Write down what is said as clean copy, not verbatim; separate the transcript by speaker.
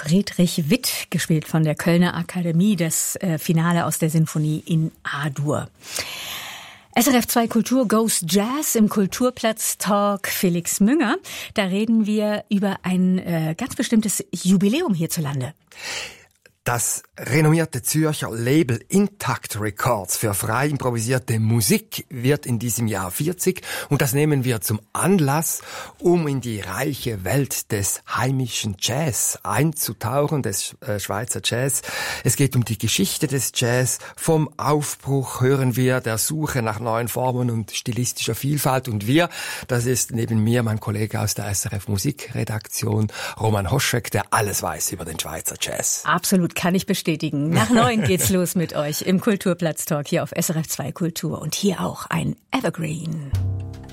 Speaker 1: Friedrich Witt, gespielt von der Kölner Akademie, das Finale aus der Sinfonie in A-Dur. SRF 2 Kultur Goes Jazz im Kulturplatz-Talk Felix Münger. Da reden wir über ein ganz bestimmtes Jubiläum hierzulande.
Speaker 2: Das renommierte Zürcher Label Intact Records für frei improvisierte Musik wird in diesem Jahr 40 und das nehmen wir zum Anlass, um in die reiche Welt des heimischen Jazz einzutauchen, des Schweizer Jazz. Es geht um die Geschichte des Jazz. Vom Aufbruch hören wir der Suche nach neuen Formen und stilistischer Vielfalt und wir, das ist neben mir mein Kollege aus der SRF Musikredaktion, Roman Hoschek, der alles weiß über den Schweizer Jazz.
Speaker 1: Absolut, kann ich bestätigen. Nach 9 geht's los mit euch im Kulturplatz-Talk hier auf SRF 2 Kultur und hier auch ein Evergreen.